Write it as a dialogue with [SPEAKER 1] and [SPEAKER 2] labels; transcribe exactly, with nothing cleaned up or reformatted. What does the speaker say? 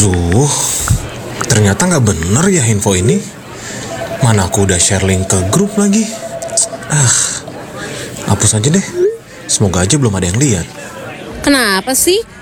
[SPEAKER 1] Aduh, ternyata nggak bener ya info ini. Mana aku udah share link ke grup lagi. Ah, hapus aja deh. Semoga aja belum ada yang lihat.
[SPEAKER 2] Kenapa sih?